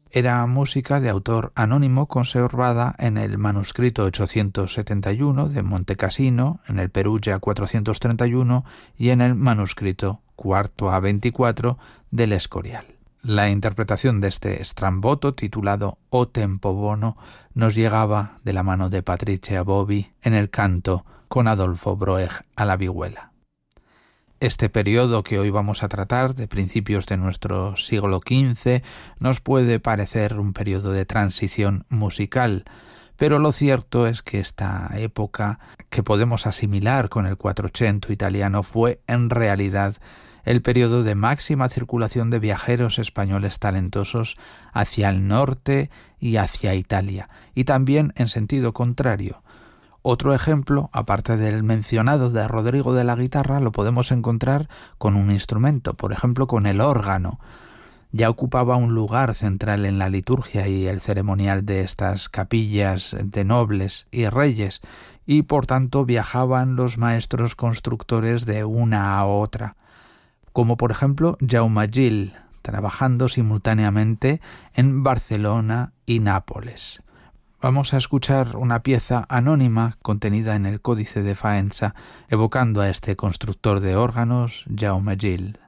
Era música de autor anónimo conservada en el manuscrito 871 de Montecassino, en el Perugia 431 y en el manuscrito cuarto a 24 del Escorial. La interpretación de este stramboto, titulado O Tempo Bono, nos llegaba de la mano de Patricia Bobbi en el canto con Adolfo Broeg a la vihuela. Este periodo que hoy vamos a tratar, de principios de nuestro siglo XV, nos puede parecer un periodo de transición musical, pero lo cierto es que esta época, que podemos asimilar con el Quattrocento italiano, fue en realidad el periodo de máxima circulación de viajeros españoles talentosos hacia el norte y hacia Italia, y también en sentido contrario. Otro ejemplo, aparte del mencionado de Rodrigo de la guitarra, lo podemos encontrar con un instrumento, por ejemplo con el órgano. Ya ocupaba un lugar central en la liturgia y el ceremonial de estas capillas de nobles y reyes, y por tanto viajaban los maestros constructores de una a otra, como por ejemplo Jaume Gil, trabajando simultáneamente en Barcelona y Nápoles. Vamos a escuchar una pieza anónima contenida en el Códice de Faenza, evocando a este constructor de órganos, Jaume Gil.